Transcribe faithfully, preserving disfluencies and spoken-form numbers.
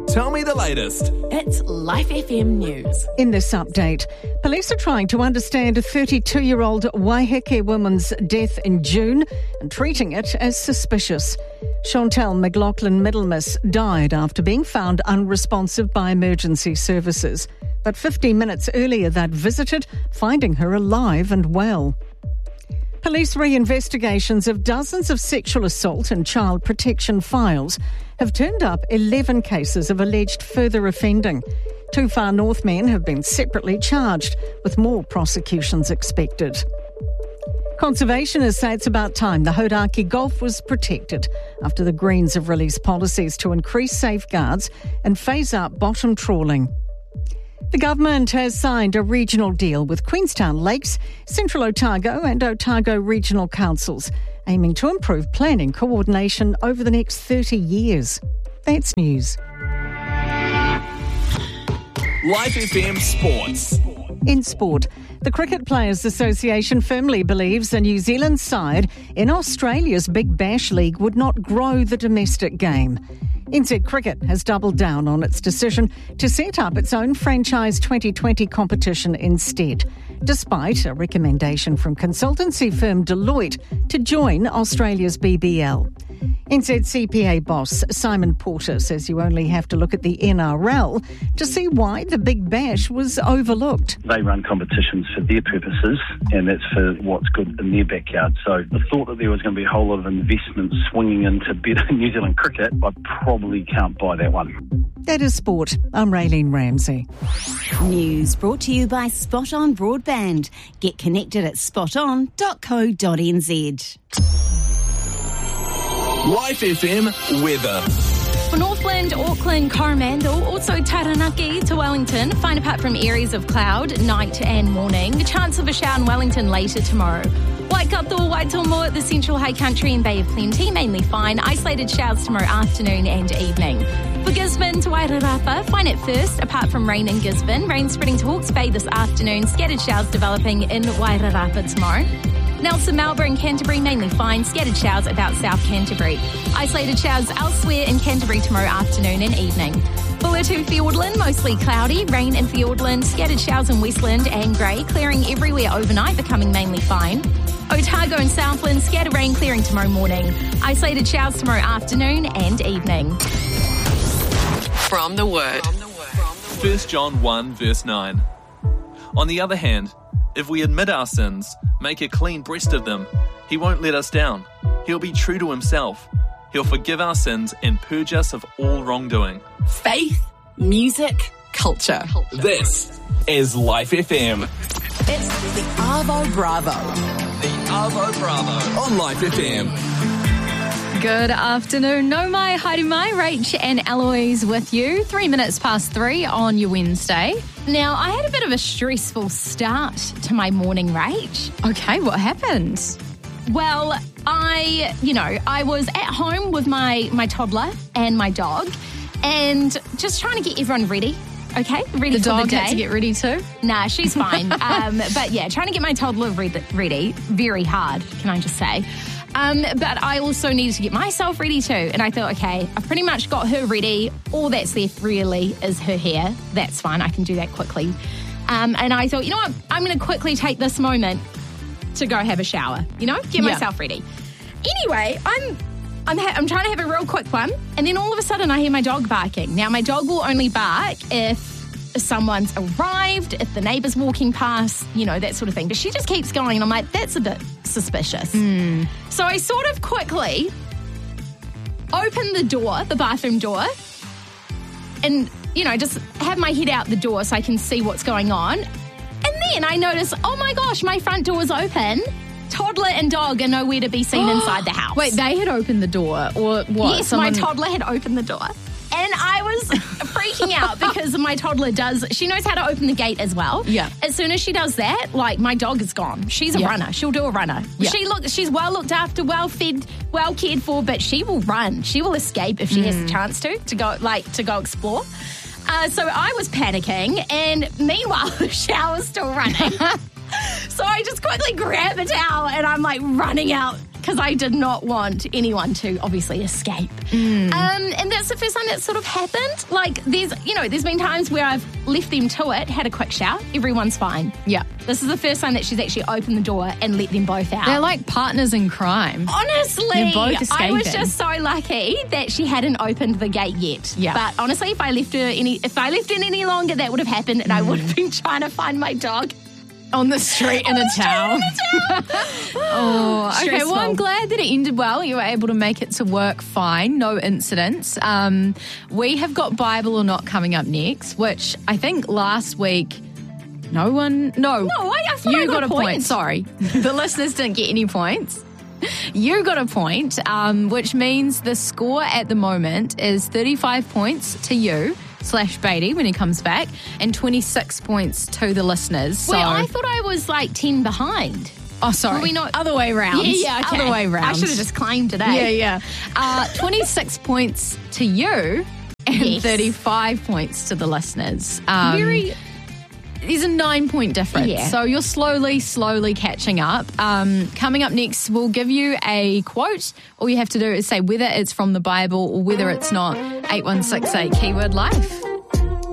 Tell me the latest. It's Life F M News. In this update, police are trying to understand a thirty-two-year-old Waiheke woman's death in June and treating it as suspicious. Chantel McLaughlin Middlemas died after being found unresponsive by emergency services. But fifteen minutes earlier they'd visited, finding her alive and well. Police re-investigations of dozens of sexual assault and child protection files have turned up eleven cases of alleged further offending. Two Far North men have been separately charged, with more prosecutions expected. Conservationists say it's about time the Hauraki Gulf was protected after the Greens have released policies to increase safeguards and phase out bottom trawling. The government has signed a regional deal with Queenstown Lakes, Central Otago and Otago Regional Councils, aiming to improve planning coordination over the next thirty years. That's news. Life F M Sports. In sport, the Cricket Players Association firmly believes the New Zealand side in Australia's Big Bash League would not grow the domestic game. N Z Cricket has doubled down on its decision to set up its own franchise twenty twenty competition instead, despite a recommendation from consultancy firm Deloitte to join Australia's B B L. N Z C P A boss Simon Porter says you only have to look at the N R L to see why the Big Bash was overlooked. They run competitions for their purposes, and that's for what's good in their backyard. So the thought that there was going to be a whole lot of investment swinging into better New Zealand cricket, I probably can't buy that one. That is sport. I'm Raylene Ramsey. News brought to you by Spot On Broadband. Get connected at spot on dot co dot n z. Life F M weather. For Northland, Auckland, Coromandel, also Taranaki to Wellington, fine apart from areas of cloud, night and morning. The chance of a shower in Wellington later tomorrow. Waikato, Waitomo, the Central High Country and Bay of Plenty, mainly fine. Isolated showers tomorrow afternoon and evening. For Gisborne to Wairarapa, fine at first, apart from rain in Gisborne. Rain spreading to Hawke's Bay this afternoon. Scattered showers developing in Wairarapa tomorrow. Nelson, Melbourne, Canterbury, mainly fine. Scattered showers about South Canterbury. Isolated showers elsewhere in Canterbury tomorrow afternoon and evening. Bulla to Fiordland, mostly cloudy. Rain in Fiordland. Scattered showers in Westland and grey. Clearing everywhere overnight, becoming mainly fine. Otago and Southland, scattered rain clearing tomorrow morning. Isolated showers tomorrow afternoon and evening. From the Word. First John one verse nine. On the other hand, if we admit our sins, make a clean breast of them, he won't let us down. He'll be true to himself. He'll forgive our sins and purge us of all wrongdoing. Faith, music, culture. This is Life F M. It's the Arvo Bravo. The Arvo Bravo on Life F M. Good afternoon. No mai, haere mai, Rach and Eloise with you. Three minutes past three on your Wednesday. Now, I had a bit of a stressful start to my morning, Rach. Okay, what happened? Well, I, you know, I was at home with my, my toddler and my dog and just trying to get everyone ready. Okay, ready the for dog the day. had to get ready too? Nah, she's fine. um, but yeah, trying to get my toddler ready, ready, very hard, can I just say. Um, but I also needed to get myself ready too. And I thought, okay, I've pretty much got her ready. All that's left really is her hair. That's fine. I can do that quickly. Um, and I thought, you know what? I'm going to quickly take this moment to go have a shower, you know, get Yeah. myself ready. Anyway, I'm I'm, ha- I'm trying to have a real quick one. And then all of a sudden I hear my dog barking. Now, my dog will only bark if someone's arrived, if the neighbour's walking past, you know, that sort of thing. But she just keeps going and I'm like, that's a bit suspicious. Mm. So I sort of quickly open the door, the bathroom door, and, you know, just have my head out the door so I can see what's going on. And then I notice, oh my gosh, my front door's open. Toddler and dog are nowhere to be seen inside the house. Wait, they had opened the door or what? Yes, Someone... my toddler had opened the door. And I was freaking out because my toddler does, she knows how to open the gate as well. Yeah. As soon as she does that, like, my dog is gone. She's a Yeah. runner. She'll do a runner. Yeah. She look, she's well looked after, well fed, well cared for, but she will run. She will escape if she has the chance to, to go, like, to go explore. Uh, so I was panicking, and meanwhile, the shower's still running. So I just quickly grab a towel and I'm like running out because I did not want anyone to obviously escape. Mm. Um, and that's the first time that sort of happened. Like, there's, you know, there's been times where I've left them to it, had a quick shout, everyone's fine. Yeah. This is the first time that she's actually opened the door and let them both out. They're like partners in crime. Honestly, They're both I was escaping. just so lucky that she hadn't opened the gate yet. Yeah. But honestly, if I left her any, if I left it any longer, that would have happened, and I would have been trying to find my dog. On the street in a towel. Oh, okay. Stressful. Well, I'm glad that it ended well. You were able to make it to work fine, no incidents. Um, we have got Bible or Not coming up next, which I think last week no one. No, No, I, I thought you I got, got, a point. point. Sorry, the listeners didn't get any points. You got a point, um, which means the score at the moment is thirty-five points to you slash Beatty when he comes back, and twenty-six points to the listeners. So, Wait, I thought I was like ten behind. oh, sorry, Were we not- other way round. Yeah, yeah, okay. Other way round. I should have just claimed it, eh? Yeah, yeah. Uh, twenty-six points to you and Yes. thirty-five points to the listeners. Um, Very. There's a nine-point difference. Yeah. So you're slowly, slowly catching up. Um, coming up next, we'll give you a quote. All you have to do is say whether it's from the Bible or whether it's not. eight one six eight, keyword life.